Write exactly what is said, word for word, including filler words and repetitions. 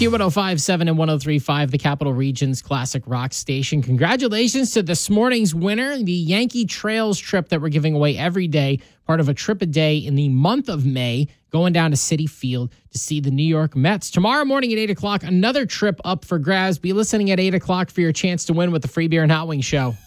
Q one oh five point seven and one oh three point five, the Capital Region's classic rock station. Congratulations to this morning's winner, the Yankee Trails trip that we're giving away every day, part of a trip a day in the month of May, going down to Citi Field to see the New York Mets. Tomorrow morning at eight o'clock, another trip up for grabs. Be listening at eight o'clock for your chance to win with the Free Beer and Hot Wings Show.